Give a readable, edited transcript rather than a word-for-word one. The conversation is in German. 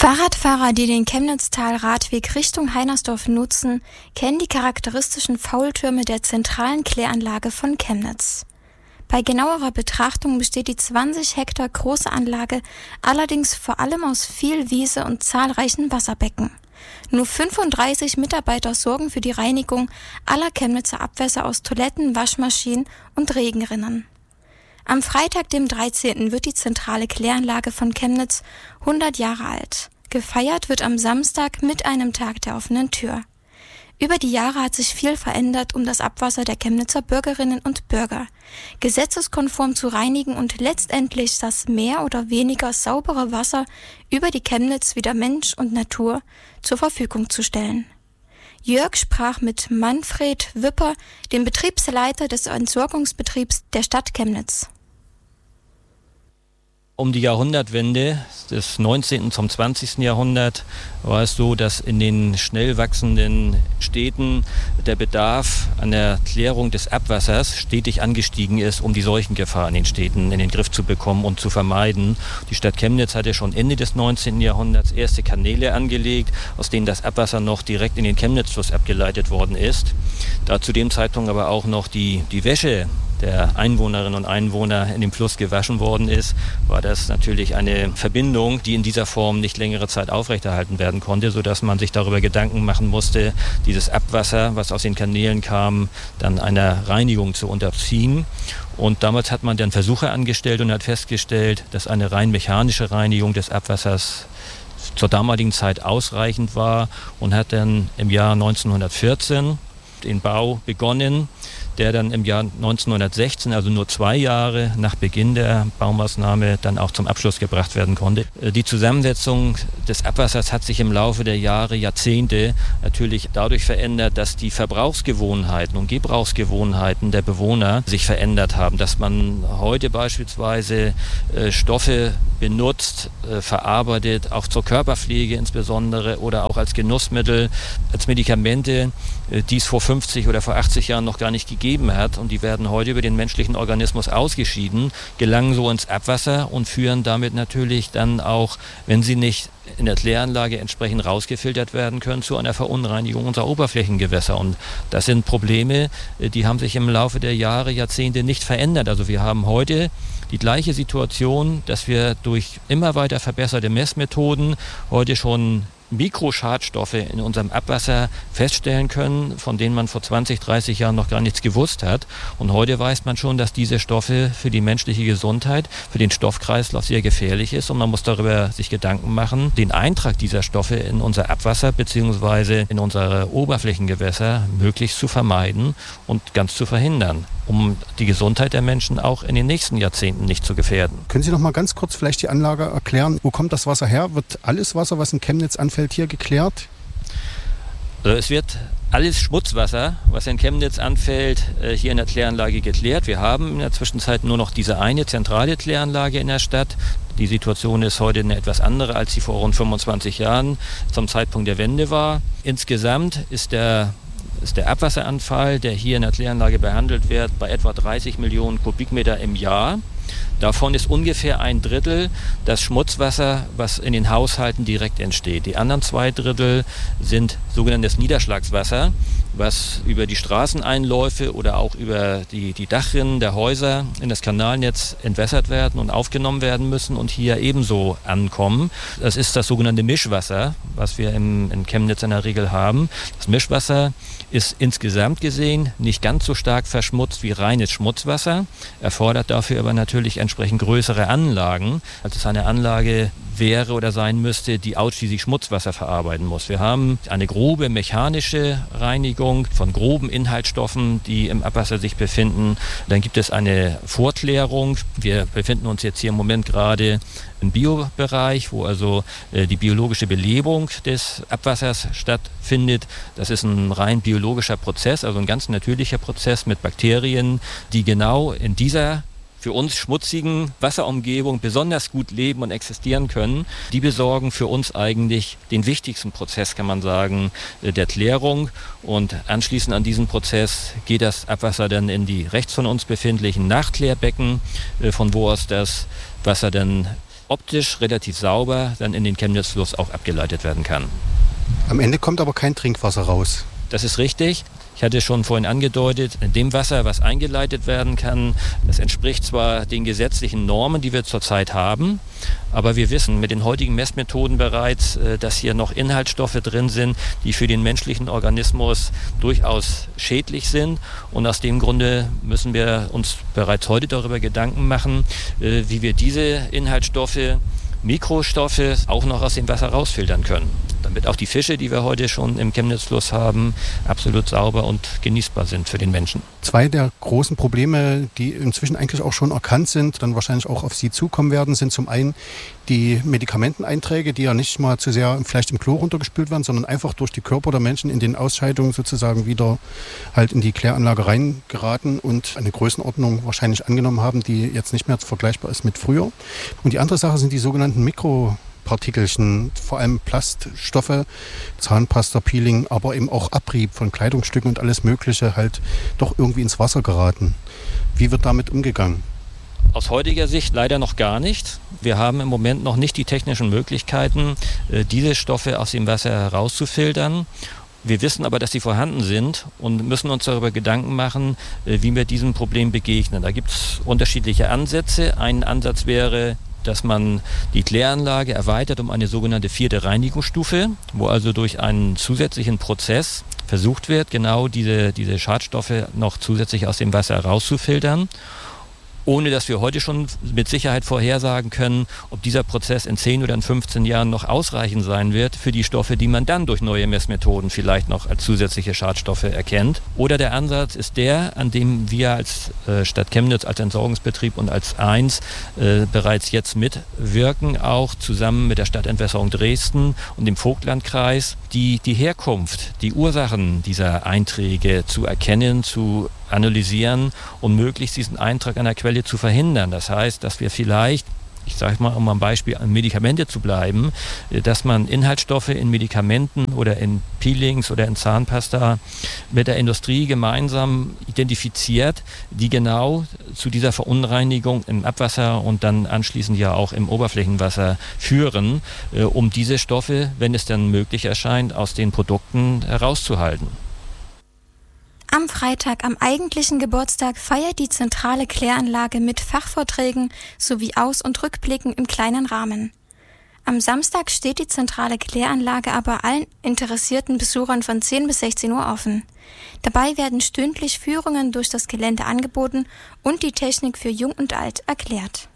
Fahrradfahrer, die den Chemnitztal-Radweg Richtung Heinersdorf nutzen, kennen die charakteristischen Faultürme der zentralen Kläranlage von Chemnitz. Bei genauerer Betrachtung besteht die 20 Hektar große Anlage allerdings vor allem aus viel Wiese und zahlreichen Wasserbecken. Nur 35 Mitarbeiter sorgen für die Reinigung aller Chemnitzer Abwässer aus Toiletten, Waschmaschinen und Regenrinnen. Am Freitag, dem 13. wird die zentrale Kläranlage von Chemnitz 100 Jahre alt. Gefeiert wird am Samstag mit einem Tag der offenen Tür. Über die Jahre hat sich viel verändert, um das Abwasser der Chemnitzer Bürgerinnen und Bürger gesetzeskonform zu reinigen und letztendlich das mehr oder weniger saubere Wasser über die Chemnitz wieder Mensch und Natur zur Verfügung zu stellen. Jörg sprach mit Manfred Wipper, dem Betriebsleiter des Entsorgungsbetriebs der Stadt Chemnitz. Um die Jahrhundertwende des 19. zum 20. Jahrhundert war es so, dass in den schnell wachsenden Städten der Bedarf an der Klärung des Abwassers stetig angestiegen ist, um die Seuchengefahr in den Städten in den Griff zu bekommen und zu vermeiden. Die Stadt Chemnitz hatte schon Ende des 19. Jahrhunderts erste Kanäle angelegt, aus denen das Abwasser noch direkt in den Chemnitzfluss abgeleitet worden ist. Da zu dem Zeitpunkt aber auch noch die Wäsche der Einwohnerinnen und Einwohner in dem Fluss gewaschen worden ist, war das natürlich eine Verbindung, die in dieser Form nicht längere Zeit aufrechterhalten werden konnte, sodass man sich darüber Gedanken machen musste, dieses Abwasser, was aus den Kanälen kam, dann einer Reinigung zu unterziehen. Und damals hat man dann Versuche angestellt und hat festgestellt, dass eine rein mechanische Reinigung des Abwassers zur damaligen Zeit ausreichend war und hat dann im Jahr 1914 den Bau begonnen, der dann im Jahr 1916, also nur 2 Jahre nach Beginn der Baumaßnahme, dann auch zum Abschluss gebracht werden konnte. Die Zusammensetzung des Abwassers hat sich im Laufe der Jahre, Jahrzehnte natürlich dadurch verändert, dass die Verbrauchsgewohnheiten und Gebrauchsgewohnheiten der Bewohner sich verändert haben, dass man heute beispielsweise Stoffe benutzt, verarbeitet, auch zur Körperpflege insbesondere oder auch als Genussmittel, als Medikamente, die es vor 50 oder vor 80 Jahren noch gar nicht gegeben hat, und die werden heute über den menschlichen Organismus ausgeschieden, gelangen so ins Abwasser und führen damit natürlich dann auch, wenn sie nicht in der Kläranlage entsprechend rausgefiltert werden können, zu einer Verunreinigung unserer Oberflächengewässer. Und das sind Probleme, die haben sich im Laufe der Jahre, Jahrzehnte nicht verändert. Also wir haben heute die gleiche Situation, dass wir durch immer weiter verbesserte Messmethoden heute schon Mikroschadstoffe in unserem Abwasser feststellen können, von denen man vor 20, 30 Jahren noch gar nichts gewusst hat. Und heute weiß man schon, dass diese Stoffe für die menschliche Gesundheit, für den Stoffkreislauf sehr gefährlich ist. Und man muss darüber sich Gedanken machen, den Eintrag dieser Stoffe in unser Abwasser bzw. in unsere Oberflächengewässer möglichst zu vermeiden und ganz zu verhindern, um die Gesundheit der Menschen auch in den nächsten Jahrzehnten nicht zu gefährden. Können Sie noch mal ganz kurz vielleicht die Anlage erklären? Wo kommt das Wasser her? Wird alles Wasser, was in Chemnitz anfällt, hier geklärt? Also es wird alles Schmutzwasser, was in Chemnitz anfällt, hier in der Kläranlage geklärt. Wir haben in der Zwischenzeit nur noch diese eine zentrale Kläranlage in der Stadt. Die Situation ist heute eine etwas andere, als sie vor rund 25 Jahren zum Zeitpunkt der Wende war. Insgesamt ist der Abwasseranfall, der hier in der Kläranlage behandelt wird, bei etwa 30 Millionen Kubikmeter im Jahr. Davon ist ungefähr 1/3 das Schmutzwasser, was in den Haushalten direkt entsteht. Die anderen 2/3 sind sogenanntes Niederschlagswasser, was über die Straßeneinläufe oder auch über die Dachrinnen der Häuser in das Kanalnetz entwässert werden und aufgenommen werden müssen und hier ebenso ankommen. Das ist das sogenannte Mischwasser, was wir in Chemnitz in der Regel haben. Das Mischwasser ist insgesamt gesehen nicht ganz so stark verschmutzt wie reines Schmutzwasser, erfordert dafür aber natürlich entsprechend größere Anlagen, als es eine Anlage wäre oder sein müsste, die ausschließlich Schmutzwasser verarbeiten muss. Wir haben eine grobe mechanische Reinigung von groben Inhaltsstoffen, die im Abwasser sich befinden. Dann gibt es eine Vorklärung. Wir befinden uns jetzt hier im Moment gerade im Biobereich, wo also die biologische Belebung des Abwassers stattfindet. Das ist ein rein biologischer Prozess, also ein ganz natürlicher Prozess mit Bakterien, die genau in dieser für uns schmutzigen Wasserumgebung besonders gut leben und existieren können. Die besorgen für uns eigentlich den wichtigsten Prozess, kann man sagen, der Klärung. Und anschließend an diesen Prozess geht das Abwasser dann in die rechts von uns befindlichen Nachklärbecken, von wo aus das Wasser dann optisch relativ sauber dann in den Chemnitzfluss auch abgeleitet werden kann. Am Ende kommt aber kein Trinkwasser raus. Das ist richtig. Ich hatte schon vorhin angedeutet, in dem Wasser, was eingeleitet werden kann, das entspricht zwar den gesetzlichen Normen, die wir zurzeit haben, aber wir wissen mit den heutigen Messmethoden bereits, dass hier noch Inhaltsstoffe drin sind, die für den menschlichen Organismus durchaus schädlich sind. Und aus dem Grunde müssen wir uns bereits heute darüber Gedanken machen, wie wir diese Inhaltsstoffe, Mikrostoffe auch noch aus dem Wasser rausfiltern können, damit auch die Fische, die wir heute schon im Chemnitzfluss haben, absolut sauber und genießbar sind für den Menschen. Zwei der großen Probleme, die inzwischen eigentlich auch schon erkannt sind, dann wahrscheinlich auch auf Sie zukommen werden, sind zum einen die Medikamenteneinträge, die ja nicht mal zu sehr vielleicht im Klo runtergespült werden, sondern einfach durch die Körper der Menschen in den Ausscheidungen sozusagen wieder halt in die Kläranlage reingeraten und eine Größenordnung wahrscheinlich angenommen haben, die jetzt nicht mehr vergleichbar ist mit früher. Und die andere Sache sind die sogenannten Mikropartikelchen, vor allem Plaststoffe, Zahnpasta, Peeling, aber eben auch Abrieb von Kleidungsstücken und alles Mögliche halt doch irgendwie ins Wasser geraten. Wie wird damit umgegangen? Aus heutiger Sicht leider noch gar nicht. Wir haben im Moment noch nicht die technischen Möglichkeiten, diese Stoffe aus dem Wasser herauszufiltern. Wir wissen aber, dass sie vorhanden sind und müssen uns darüber Gedanken machen, wie wir diesem Problem begegnen. Da gibt es unterschiedliche Ansätze. Ein Ansatz wäre, dass man die Kläranlage erweitert um eine sogenannte 4. Reinigungsstufe, wo also durch einen zusätzlichen Prozess versucht wird, genau diese Schadstoffe noch zusätzlich aus dem Wasser herauszufiltern, ohne dass wir heute schon mit Sicherheit vorhersagen können, ob dieser Prozess in 10 oder in 15 Jahren noch ausreichend sein wird für die Stoffe, die man dann durch neue Messmethoden vielleicht noch als zusätzliche Schadstoffe erkennt. Oder der Ansatz ist der, an dem wir als Stadt Chemnitz, als Entsorgungsbetrieb und als 1 bereits jetzt mitwirken, auch zusammen mit der Stadtentwässerung Dresden und dem Vogtlandkreis, die Herkunft, die Ursachen dieser Einträge zu erkennen, zu analysieren und möglichst diesen Eintrag an der Quelle zu verhindern. Das heißt, dass wir vielleicht, ich sage mal, um am Beispiel an Medikamente zu bleiben, dass man Inhaltsstoffe in Medikamenten oder in Peelings oder in Zahnpasta mit der Industrie gemeinsam identifiziert, die genau zu dieser Verunreinigung im Abwasser und dann anschließend ja auch im Oberflächenwasser führen, um diese Stoffe, wenn es dann möglich erscheint, aus den Produkten herauszuhalten. Am Freitag, am eigentlichen Geburtstag, feiert die zentrale Kläranlage mit Fachvorträgen sowie Aus- und Rückblicken im kleinen Rahmen. Am Samstag steht die zentrale Kläranlage aber allen interessierten Besuchern von 10 bis 16 Uhr offen. Dabei werden stündlich Führungen durch das Gelände angeboten und die Technik für Jung und Alt erklärt.